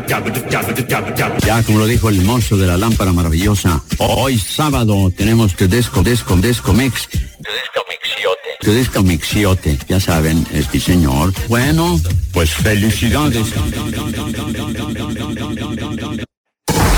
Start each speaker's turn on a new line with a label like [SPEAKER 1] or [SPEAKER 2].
[SPEAKER 1] Ya como lo dijo el mozo de la lámpara maravillosa, hoy sábado tenemos Tedesco Mix. Tedesco Mixiote, ya saben, sí señor. Bueno, pues felicidades.